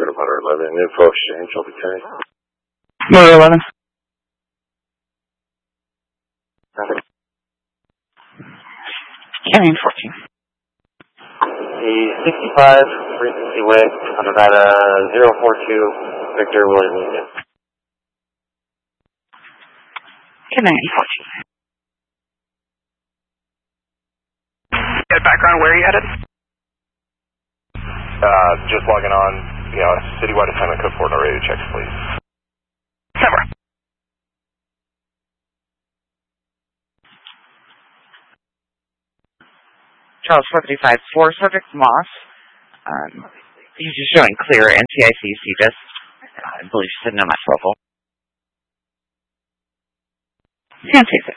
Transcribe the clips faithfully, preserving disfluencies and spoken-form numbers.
go to Motor eleven. Info exchange, I'll be ten. Motor eleven. Canyon fourteen. The sixty-five, frequency way, on Nevada zero four two, Victor William Union. Canyon fourteen. Get background, where are you headed? Uh, just logging on, you know, citywide assignment code four, no radio checks, please. Never. Charles four thirty-five, four subject Moss. Um, he's just showing clear N T I C C just, I believe she's sitting on that level. N T six.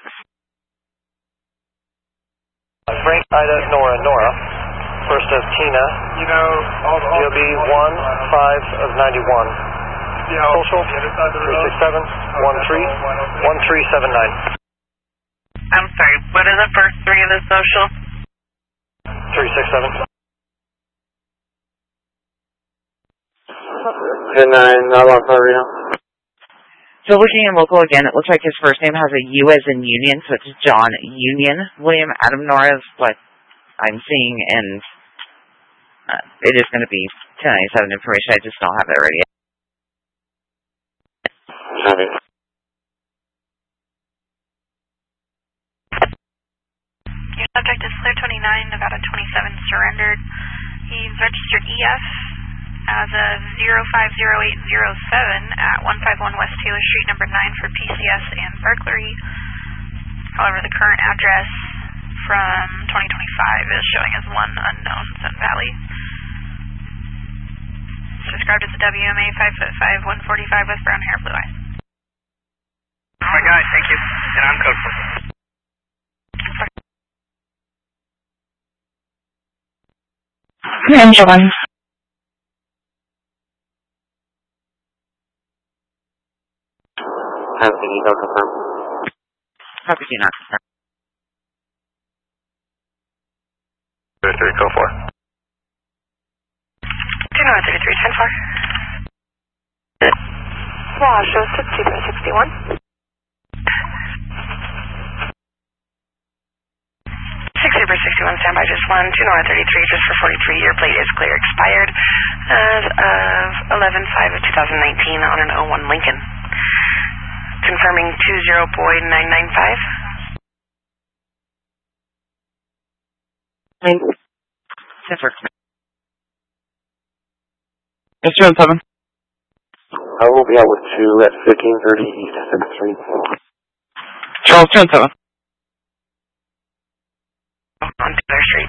Frank, Ida, Nora, Nora. First of Tina. You know, all the... D O B one, five of ninety-one. You know, Social, three six seven, one three, one three seven nine. I'm sorry, what are the first three of the social? three six seven. ten nine, not on fire right now. So looking in local again, it looks like his first name has a U as in Union, so it's John Union. William Adam Nora is what I'm seeing, and uh, it is going to be ten ninety-seven information. I just don't have it ready yet. Copy. Your subject is Flair twenty-nine, Nevada twenty-seven, surrendered. He's registered E F as of zero five zero eight zero seven at one five one West Taylor Street, number nine for P C S and burglary. However, the current address from twenty twenty-five is showing as one unknown Sun Valley. It's described as a W M A five foot five, one forty-five with brown hair, blue eyes. Oh my God, thank you. And I'm code four. Angela. Have the detail confirmed. How could you not confirm? three, go four. two nine thirty-three, ten four. Wow, shows sixty-three sixty-one. sixty-three sixty-one, standby just one. two nine thirty-three, just for forty-three. Your plate is clear, expired as of eleven five of two thousand nineteen on an oh one Lincoln. Confirming two zero boy nine nine five. Thanks. Ten four. Yes, two and seven. I will be out with two at fifteen thirty East sixth Street. Charles, two and seven. On Taylor Street.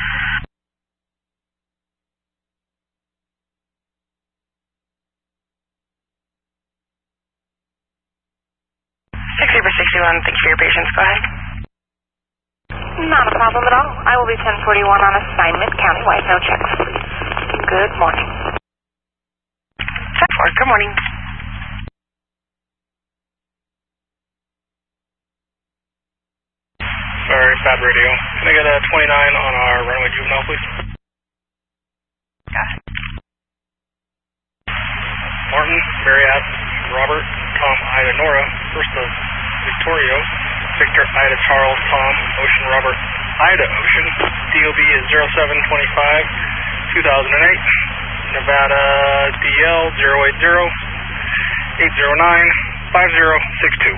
sixty for sixty-one, thank you for your patience. Go ahead. Not a problem at all. I will be ten forty-one on assignment, countywide, no checks, please. Good morning. ten four, good morning. Sorry, Fab Radio. Can I get a twenty-nine on our runway juvenile, please? Got it. Martin, Marriott, Robert, Tom, Ida, Nora, first of Victorio, Victor, Ida, Charles, Tom, Ocean, Robert, Ida, Ocean. D O B is zero seven twenty-five, two thousand eight. Nevada D L zero eight zero, eight zero nine, five zero six two.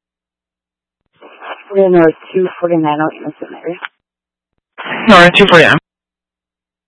We're in North two forty-nine, Ocean Area. North two forty-nine.